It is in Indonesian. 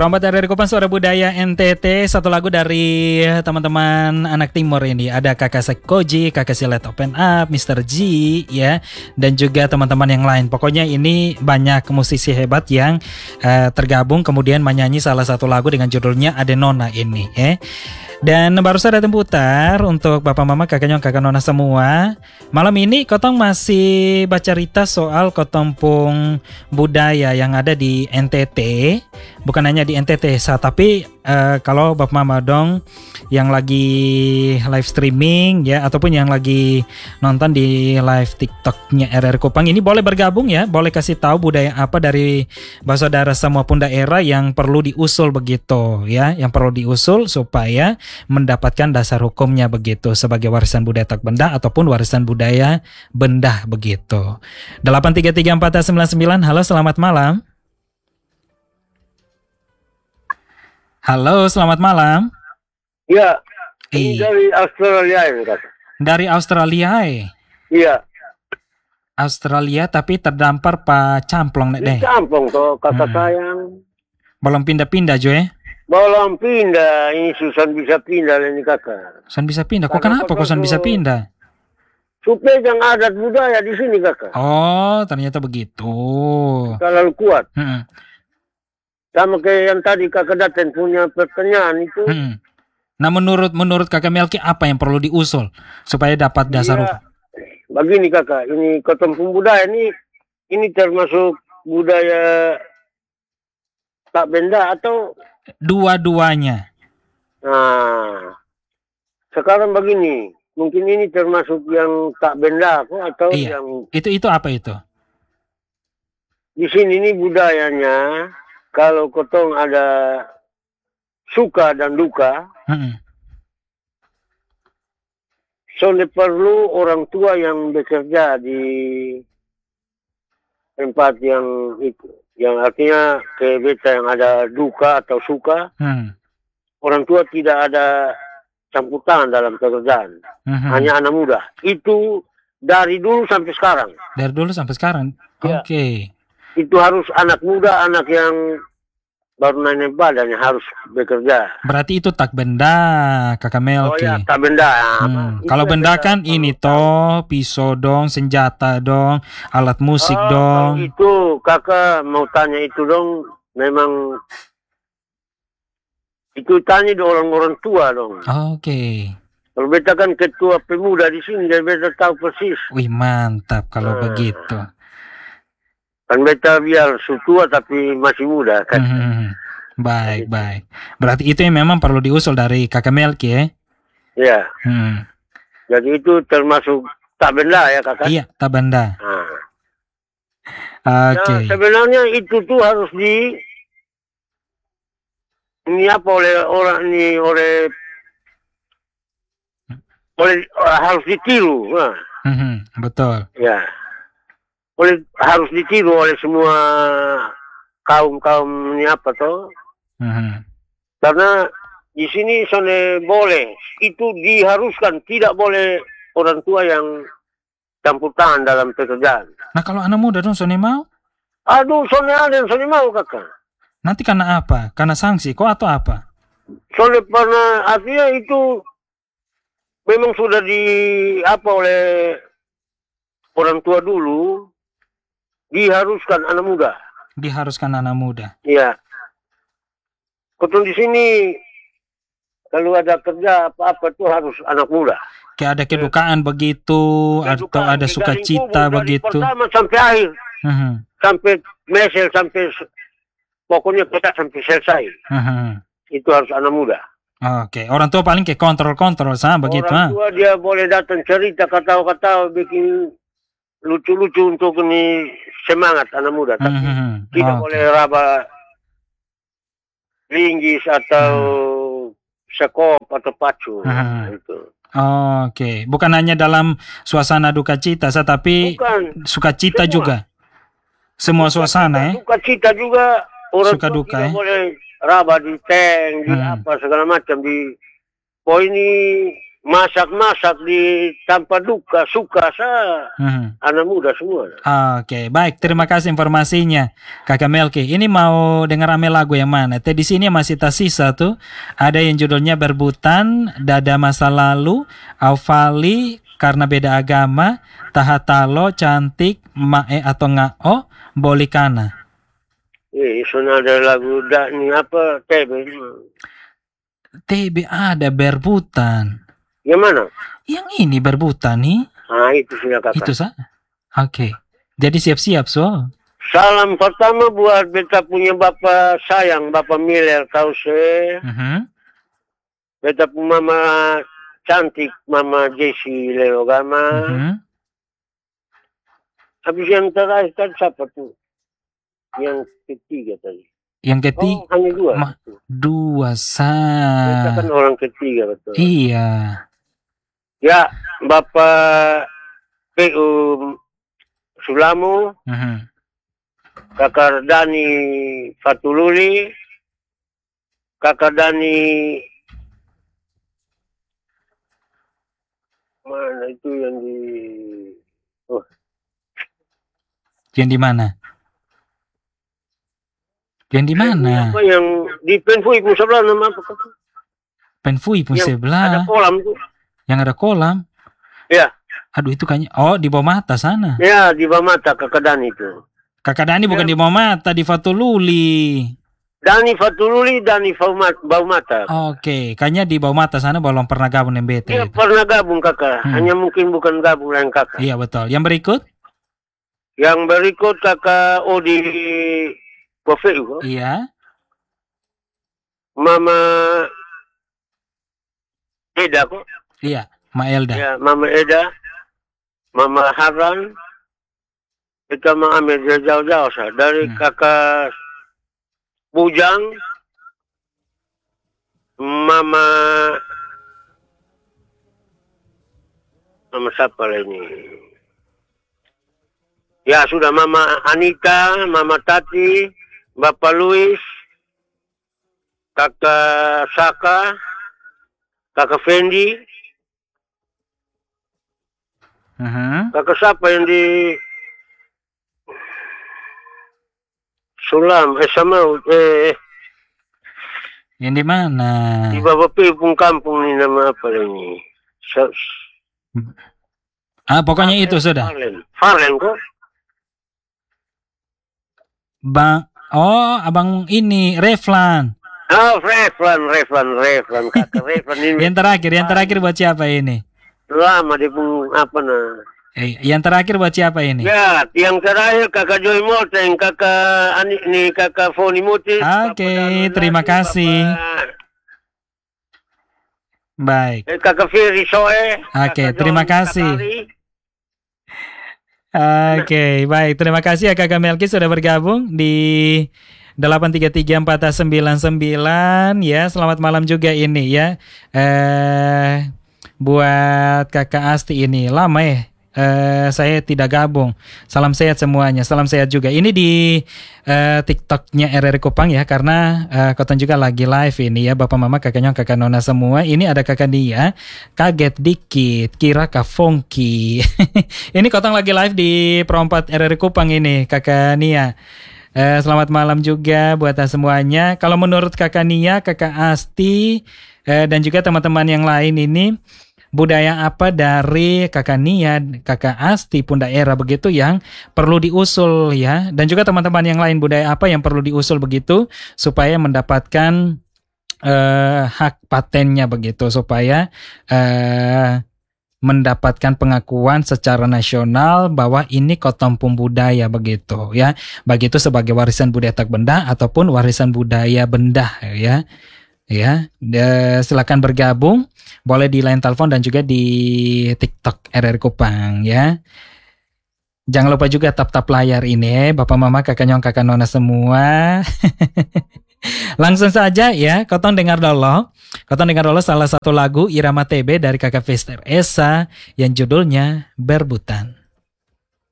Promo dari Kupang Suara Budaya NTT. Satu lagu dari teman-teman anak timur ini. Ada Kakak Sekoji, Kakak Silet Open Up, Mr. G ya, dan juga teman-teman yang lain. Pokoknya ini banyak musisi hebat yang tergabung kemudian menyanyi salah satu lagu dengan judulnya Adenona ini ya. Dan baru saja putar untuk Bapak Mama, Kakak Nyong, Kakak Nona semua. Malam ini Kotong masih baca cerita soal Kotompung budaya yang ada di NTT. Bukan hanya di NTT, tapi kalau Bapak Mama dong yang lagi live streaming ya, ataupun yang lagi nonton di live TikToknya RR Kupang ini boleh bergabung ya, boleh kasih tahu budaya apa dari saudara semua pun daerah yang perlu diusul begitu ya, yang perlu diusul supaya mendapatkan dasar hukumnya begitu sebagai warisan budaya tak benda ataupun warisan budaya benda begitu. 8334499. Halo, selamat malam. Halo, selamat malam. Ya, ini dari Australia ini Kak. Dari Australia. Iya. Australia tapi terdampar Pak Camplong nek deh. Camplong toh kakak sayang. Belum pindah-pindah Jo ya? Belum pindah, ini Susan bisa pindah ini kakak. Susan bisa pindah, kok kenapa kok Susan bisa pindah? Supaya jangan adat budaya di sini kakak. Oh, ternyata begitu. Terlalu kuat. Sama kayak yang tadi kakak datang punya pertanyaan itu. Nah menurut kakak Melki apa yang perlu diusul supaya dapat dasar hukum? Begini kakak, ini Kotompung budaya ini termasuk budaya tak benda atau dua-duanya? Nah, sekarang begini, mungkin ini termasuk yang tak benda atau iya. yang itu apa itu? Di sini ini budayanya kalau kotong ada suka dan duka, soalnya perlu orang tua yang bekerja di tempat yang itu. Yang artinya ke beta yang ada duka atau suka, orang tua tidak ada campur tangan dalam pekerjaan, hanya anak muda. Itu dari dulu sampai sekarang. Dari dulu sampai sekarang, ya. Oke. Itu harus anak muda, anak yang baru naik badan yang harus bekerja. Berarti itu tak benda, kakak Melki. Oh ya, tak benda. Kalau benda kan ini toh, pisau dong, senjata dong, alat musik dong. Itu kakak mau tanya itu dong, memang itu tanya di orang-orang tua dong. Oke. Kalau beta kan ketua pemuda di sini, jadi beta tahu persis. Wih mantap kalau begitu. Kan beta biar tua tapi masih muda kan. Baik. Berarti itu yang memang perlu diusul dari kakak Melki ya? Iya. Jadi itu termasuk tak benda ya kakak? Iya, tak benda. Oke. Nah, sebenarnya itu tuh harus ini apa oleh orang ini harus ditiru. Nah. Betul. Ya. Harus ditiru oleh semua kaum ini apa toh? Karena di sini soalnya boleh, itu diharuskan, tidak boleh orang tua yang campur tangan dalam pekerjaan. Nah kalau anak muda dong Sony mau? Aduh, soalnya ada yang Sony mau kakak. Nanti karena apa? Karena sanksi kok atau apa? Soalnya pernah artinya itu memang sudah oleh orang tua dulu, diharuskan anak muda. Diharuskan anak muda. Iya. Kotong di sini kalau ada kerja apa-apa tuh harus anak muda. Kayak ada kedukaan begitu, atau ada sukacita begitu. Dari pertama sampai akhir, sampai mesel, sampai pokoknya kita sampai selesai. Itu harus anak muda. Oke, orang tua paling kayak kontrol sama begitu. Orang tua dia boleh datang cerita kata-kata bikin lucu-lucu untuk ini semangat anak muda, tapi tidak boleh raba linggis atau sekop atau pacu. Itu. Oke, bukan hanya dalam suasana duka cita, tapi sukacita juga. Semua suasana ya. Sukacita juga, orang suka duka tidak boleh raba di tank, di apa segala macam di. Oh ini masak-masak di tanpa duka, suka anak muda semua. Oke, baik. Terima kasih informasinya, Kakak Melki. Ini mau dengar ame lagu yang mana? Di sini masih tersisa tuh. Ada yang judulnya Berbutan, Dada Masa Lalu, Aufali, Karena Beda Agama, Tahatalo, Cantik, Mae atau Ngao, Bolikana. Soalnya ada lagu ini apa? TB ada Berbutan. Yang mana? Yang ini Berbutan nih. Itu sudah kakak. Itu Oke. Jadi siap-siap Salam pertama buat beta punya bapak sayang, Bapak Miller Kause. Beta punya mama cantik, Mama Jessie Leogama. Habis yang terakhir kan siapa tuh? Yang ketiga tadi. Yang ketiga? Hanya dua. Dua Beta kan orang ketiga betul. Iya. Ya, Bapak P.U. Sulamo, Kakak Dani Fatululi, Kakak Dani mana itu yang di yang di mana? Yang di mana? Apa yang di Penfui pun sebelah nama apa? Penfui pun sebelah. Ada kolam tuh. Yang ada kolam? Ya. Aduh itu kayaknya, di bawah mata sana. Ya, di bawah mata Kakak Dani itu. Kakak Dani bukan di bawah mata, di Fatululi. Dani Fatululi, Dani bawah mata. Oke, kayaknya di bawah mata sana belum pernah gabung MBT. Iya, pernah gabung kakak. Hanya mungkin bukan gabung dengan kakak. Iya betul. Yang berikut? Yang berikut Kakak Odi Kofeu. Iya. Mama Eda kok. Iya, Ma Elda. Ya, Mama Eda. Mama Haran. Kita mengambil jauh-jauh dari Kakak Bujang. Mama siapa ini? Ya sudah, Mama Anita, Mama Tati, Bapak Luis, Kakak Saka, Kakak Fendi, Kakak siapa yang di Sulam, yang di mana? Di Bapak Pipung Kampung ini nama apa ini? Pokoknya itu sudah. Farlen kok. Abang ini Reflan. Reflan, Kakak Reflan ini. yang terakhir buat siapa ini? Lama dia pun apa nah? Yang terakhir buat siapa ini? Ya, yang terakhir Kakak Joy Moteng, Kakak Foni Mutis. Oke, terima kasih. Baik. Kakak Firi Soe. Oke, terima kasih. Oke, baik. Terima kasih ya Kakak Melki sudah bergabung di 833-499 ya. Selamat malam juga ini ya. Buat Kakak Asti ini lama ya. Saya tidak gabung. Salam sehat semuanya. Salam sehat juga. Ini di TikToknya RRI Kupang ya, karena Koton juga lagi live ini ya, Bapak Mama, kakaknya, kakak Nona semua. Ini ada kakak dia kaget dikit, kira Kak Fongki. Ini Koton lagi live di Perompat RRI Kupang ini, kakak Nia. Selamat malam juga buat semuanya. Kalau menurut kakak Nia, kakak Asti, dan juga teman-teman yang lain ini, budaya apa dari kakak Nia, kakak Asti pun daerah begitu yang perlu diusul ya, dan juga teman-teman yang lain, budaya apa yang perlu diusul begitu supaya mendapatkan hak patennya begitu, supaya mendapatkan pengakuan secara nasional bahwa ini Kotompung budaya begitu ya, begitu sebagai warisan budaya tak benda ataupun warisan budaya benda ya. Ya, silakan bergabung, boleh di line telepon dan juga di TikTok RRI Kupang ya. Jangan lupa juga tap layar ini, Bapak Mama, kakak nyong, kakak Nona semua. Langsung saja ya, Koton dengar dulu salah satu lagu Irama TB dari kakak Fester Esa yang judulnya Berbutan.